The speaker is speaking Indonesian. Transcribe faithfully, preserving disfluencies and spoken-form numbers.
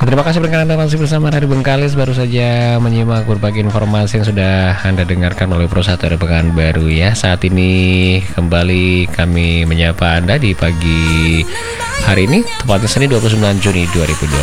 Terima kasih berkenan Anda masih bersama Radio Bengkalis. Baru saja menyimak berbagai informasi yang sudah Anda dengarkan oleh Pro satu Pekanbaru ya. Saat ini kembali kami menyapa Anda di pagi hari ini, tepatnya Senin dua puluh sembilan Juni dua ribu dua